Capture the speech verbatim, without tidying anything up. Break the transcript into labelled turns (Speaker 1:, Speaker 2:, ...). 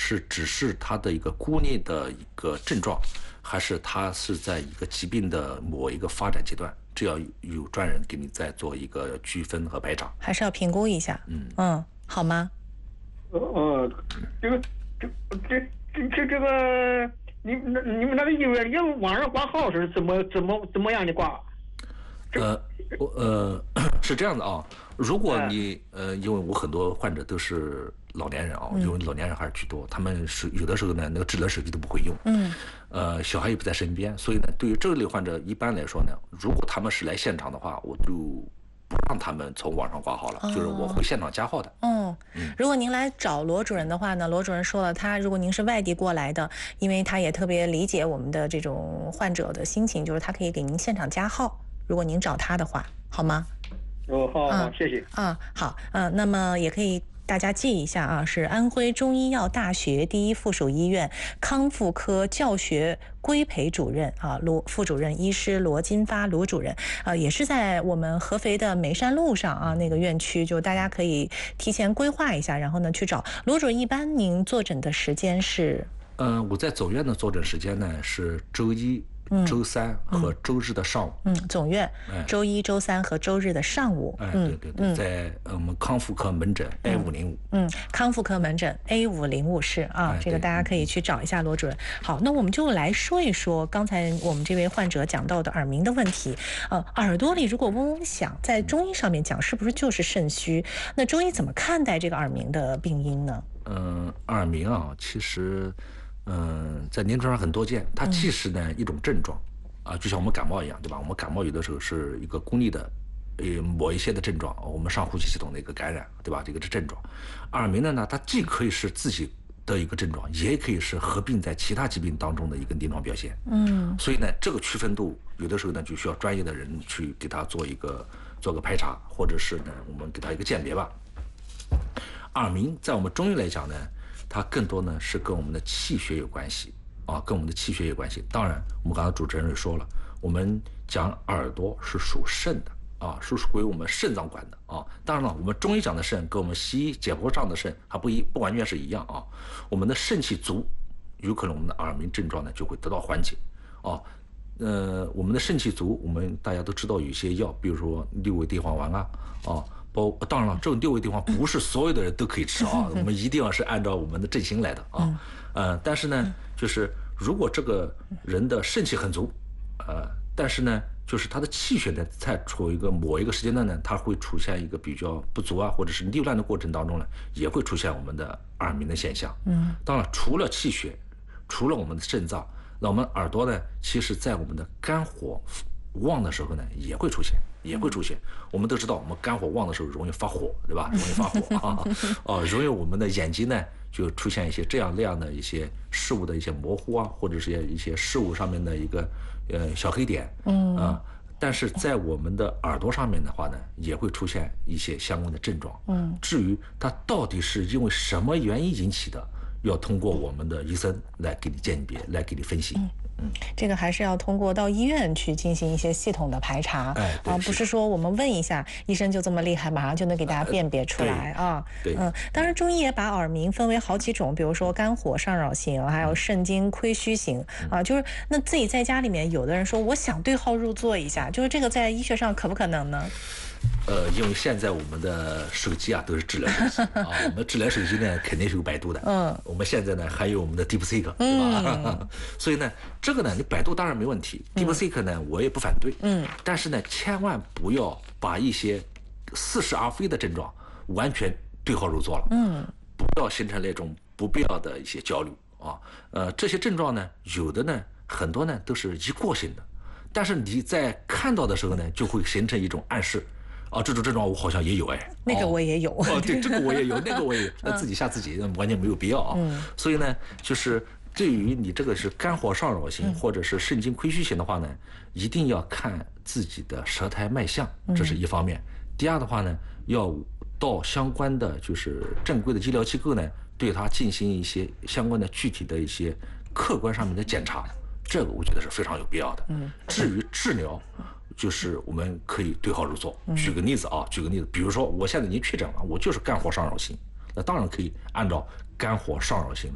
Speaker 1: 是只是它的一个孤立的一个症状，还是它是在一个疾病的某一个发展阶段？这要有专人给你再做一个区分和排查，
Speaker 2: 还是要评估一下。嗯嗯，好吗？
Speaker 3: 呃呃，这个这这这这这个，你你们那个医院也网上挂号是怎么怎么怎么样的挂？
Speaker 1: 呃，我呃是这样的啊，如果你呃，因为我很多患者都是老年人啊，因为老年人还是居多，他们是有的时候呢，那个智能手机都不会用，嗯，呃，小孩也不在身边，所以呢，对于这类患者，一般来说呢，如果他们是来现场的话，我就不让他们从网上挂号了，哦、就是我会现场加号的。
Speaker 2: 哦，嗯，如果您来找罗主任的话呢，罗主任说了，他如果您是外地过来的，因为他也特别理解我们的这种患者的心情，就是他可以给您现场加号。如果您找他的话，好吗？
Speaker 3: 哦，好，好，谢谢。
Speaker 2: 啊，好，嗯、呃，那么也可以大家记一下啊，是安徽中医药大学第一附属医院康复科教学规培主任啊，罗副主任医师罗金发罗主任啊，也是在我们合肥的梅山路上啊那个院区，就大家可以提前规划一下，然后呢去找罗主任。一般您坐诊的时间是？
Speaker 1: 嗯、呃，我在总院的坐诊时间呢是周一。周三和周日的上午，
Speaker 2: 嗯，总院、哎、周一、周三和周日的上午，
Speaker 1: 哎，对对对，嗯、在我们康复科门诊 A 五零五，
Speaker 2: 嗯，康复科门诊 A 五零五室啊，哎、这个大家可以去找一下罗主任。好，那我们就来说一说刚才我们这位患者讲到的耳鸣的问题。呃，耳朵里如果嗡嗡响，在中医上面讲是不是就是肾虚？那中医怎么看待这个耳鸣的病因呢？
Speaker 1: 嗯，耳鸣啊，其实。嗯，在临床上很多见，它既是呢一种症状，啊，就像我们感冒一样，对吧？我们感冒有的时候是一个孤立的，呃，某一些的症状，我们上呼吸系统的一个感染，对吧？这个是症状。耳鸣的呢，它既可以是自己的一个症状，也可以是合并在其他疾病当中的一个临床表现。嗯，所以呢，这个区分度有的时候呢，就需要专业的人去给他做一个做个排查，或者是呢，我们给他一个鉴别吧。耳鸣在我们中医来讲呢。它更多呢是跟我们的气血有关系啊，跟我们的气血有关系。当然，我们刚才主持人也说了，我们讲耳朵是属肾的啊，是属于我们肾脏管的啊。当然了，我们中医讲的肾跟我们西医解剖上的肾还不一不完全是一样啊。我们的肾气足，有可能我们的耳鸣症状呢就会得到缓解啊。呃，我们的肾气足，我们大家都知道有些药，比如说六味地黄丸啊啊。包当然了，这种六味地黄不是所有的人都可以吃啊，我们一定要是按照我们的症型来的啊。呃，但是呢，就是如果这个人的肾气很足，呃，但是呢，就是他的气血呢，在处于一个某一个时间段呢，它会出现一个比较不足啊，或者是溜乱的过程当中呢，也会出现我们的耳鸣的现象。嗯，当然，除了气血，除了我们的肾脏，那我们耳朵呢，其实在我们的肝火旺的时候呢，也会出现，也会出现。我们都知道，我们肝火旺的时候容易发火，对吧？容易发火啊，哦，容易我们的眼睛呢就出现一些这样那样的一些事物的一些模糊啊，或者是一些事物上面的一个呃小黑点，嗯啊。但是在我们的耳朵上面的话呢，也会出现一些相关的症状。嗯，至于它到底是因为什么原因引起的，要通过我们的医生来给你鉴别，来给你分析。嗯
Speaker 2: 嗯，这个还是要通过到医院去进行一些系统的排查，
Speaker 1: 哎，
Speaker 2: 啊，不是说我们问一下医生就这么厉害，马上就能给大家辨别出来、呃、啊。
Speaker 1: 对，
Speaker 2: 嗯，当然中医也把耳鸣分为好几种，比如说肝火上扰型，还有肾经亏虚型、嗯、啊。就是那自己在家里面，有的人说我想对号入座一下，就是这个在医学上可不可能呢？
Speaker 1: 呃，因为现在我们的手机啊都是智能手机啊，我们智能手机呢肯定是有百度的，嗯，我们现在呢还有我们的 DeepSeek， 对吧？嗯、所以呢，这个呢，你百度当然没问题、嗯、，DeepSeek 呢我也不反对，嗯，但是呢，千万不要把一些似是而非的症状完全对号入座了，嗯，不要形成那种不必要的一些焦虑啊，呃，这些症状呢，有的呢，很多呢都是一过性的，但是你在看到的时候呢，就会形成一种暗示。啊，这种症状我好像也有哎，
Speaker 2: 那个我也有
Speaker 1: 哦，对，这个我也有，那个我也有，那自己吓自己，完全没有必要啊。嗯、所以呢，就是对于你这个是肝火上扰型、嗯、或者是肾经亏虚型的话呢，一定要看自己的舌苔脉象，这是一方面。嗯、第二的话呢，要到相关的就是正规的医疗机构呢，对它进行一些相关的具体的一些客观上面的检查，这个我觉得是非常有必要的。嗯，至于治疗。就是我们可以对号入座。举个例子啊，举个例子，比如说我现在已经确诊了，我就是肝火上扰型，那当然可以按照肝火上扰型